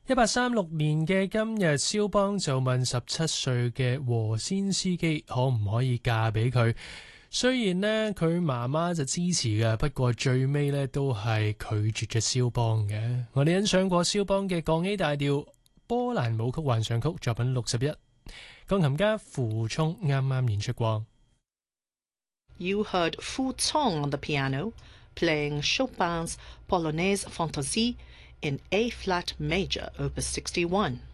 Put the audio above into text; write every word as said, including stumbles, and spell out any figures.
一八三六年嘅今日，肖邦就問十七歲嘅和仙斯基可唔可以嫁俾佢。雖然呢，佢媽媽就支持嘅，不過最尾呢都係拒絕咗肖邦嘅。我哋欣賞過肖邦嘅降 A 大調波蘭舞曲幻想曲作品六十一，鋼琴家傅聰啱啱演出過。 You heard Fu Cong on the piano playing Chopin's Polonaise Fantaisie in A flat major, opus sixty-one.